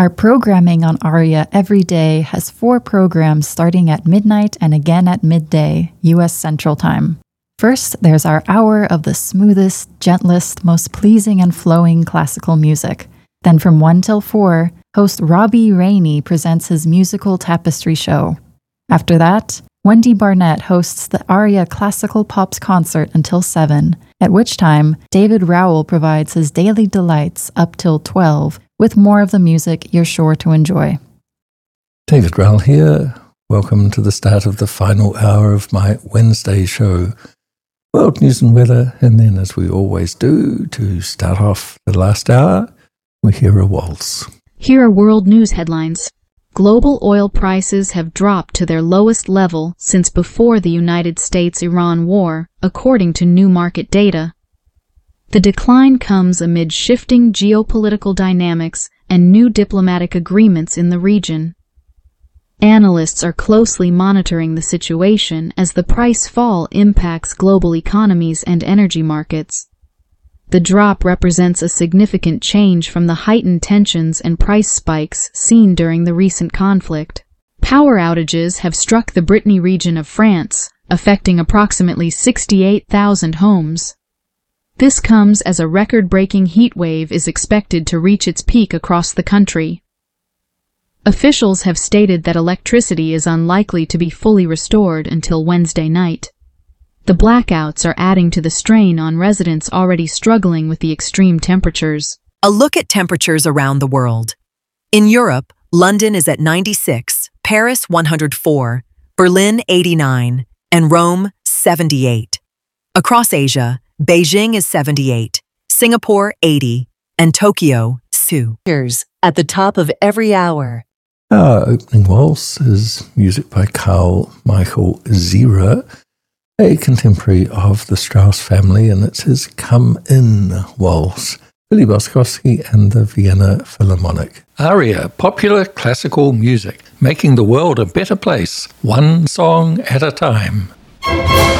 Our programming on ARIA every day has 4 programs starting at midnight and again at midday, U.S. Central Time. First, there's our hour of the smoothest, gentlest, most pleasing and flowing classical music. Then from 1 till 4, host Robbie Rainey presents his musical tapestry show. After that, Wendy Barnett hosts the ARIA Classical Pops concert until 7, at which time David Rowell provides his daily delights up till 12, with more of the music you're sure to enjoy. David Rowell here. Welcome to the start of the final hour of my Wednesday show. World news and weather, and then as we always do, to start off the last hour, we hear a waltz. Here are world news headlines. Global oil prices have dropped to their lowest level since before the United States-Iran war, according to new market data. The decline comes amid shifting geopolitical dynamics and new diplomatic agreements in the region. Analysts are closely monitoring the situation as the price fall impacts global economies and energy markets. The drop represents a significant change from the heightened tensions and price spikes seen during the recent conflict. Power outages have struck the Brittany region of France, affecting approximately 68,000 homes. This comes as a record-breaking heat wave is expected to reach its peak across the country. Officials have stated that electricity is unlikely to be fully restored until Wednesday night. The blackouts are adding to the strain on residents already struggling with the extreme temperatures. A look at temperatures around the world. In Europe, London is at 96, Paris 104, Berlin 89, and Rome 78. Across Asia, Beijing is 78, Singapore 80, and Tokyo 2. At the top of every hour. Our opening waltz is music by Carl Michael Zierer, a contemporary of the Strauss family, and it's his Come In waltz. Billy Boskovsky and the Vienna Philharmonic. ARIA, popular classical music, making the world a better place, one song at a time.